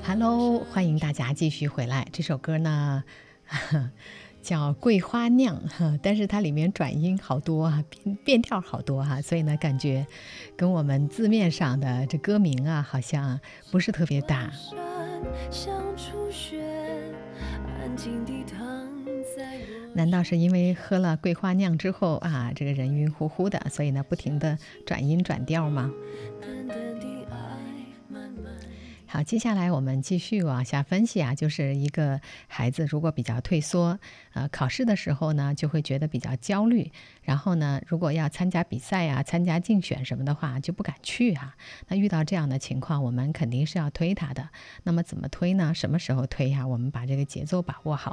Hello，欢迎大家继续回来。这首歌呢，叫《桂花酿》但是它里面转音好多啊，变调好多哈，所以呢，感觉跟我们字面上的这歌名啊，好像不是特别搭。难道是因为喝了桂花酿之后啊，这个人晕乎乎的，所以呢，不停的转音转调吗？好，接下来我们继续往下分析啊，就是一个孩子如果比较退缩，考试的时候呢就会觉得比较焦虑，然后呢，如果要参加比赛啊、参加竞选什么的话，就不敢去啊。那遇到这样的情况，我们肯定是要推他的。那么怎么推呢？什么时候推呀？我们把这个节奏把握好。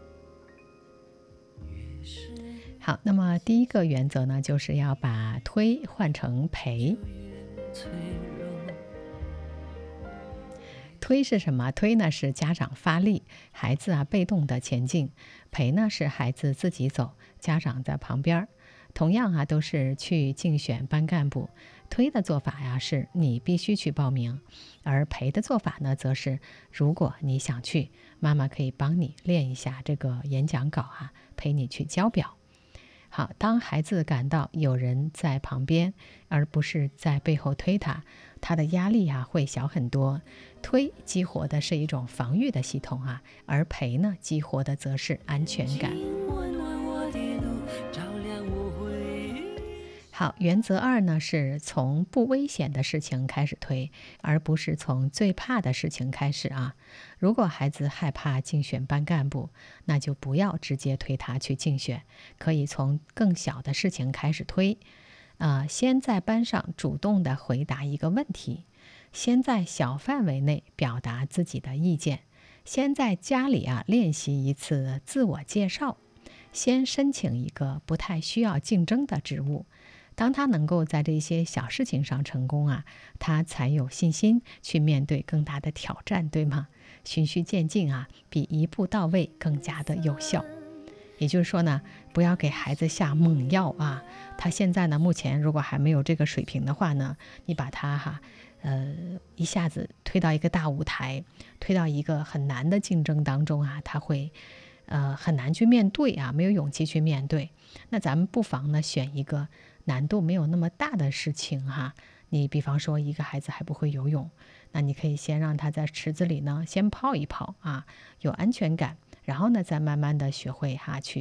好，那么第一个原则呢，就是要把推换成陪。推是什么？推呢是家长发力，孩子啊被动的前进；陪呢是孩子自己走，家长在旁边。同样啊，都是去竞选班干部。推的做法呀是你必须去报名，而陪的做法呢，则是如果你想去，妈妈可以帮你练一下这个演讲稿啊，陪你去交表。好，当孩子感到有人在旁边，而不是在背后推他，他的压力啊会小很多。推激活的是一种防御的系统啊，而陪呢激活的则是安全感。好，原则2呢是从不危险的事情开始推，而不是从最怕的事情开始啊。如果孩子害怕竞选班干部，那就不要直接推他去竞选，可以从更小的事情开始推。先在班上主动的回答一个问题，先在小范围内表达自己的意见，先在家里练习一次自我介绍，先申请一个不太需要竞争的职务。当他能够在这些小事情上成功啊，他才有信心去面对更大的挑战，对吗？循序渐进啊，比一步到位更加的有效。也就是说呢，不要给孩子下猛药啊。他现在呢，目前如果还没有这个水平的话呢，你把他一下子推到一个大舞台，推到一个很难的竞争当中啊，他会很难去面对啊，没有勇气去面对。那咱们不妨呢选一个难度没有那么大的事情哈。你比方说一个孩子还不会游泳，那你可以先让他在池子里呢先泡一泡啊，有安全感，然后呢再慢慢的学会去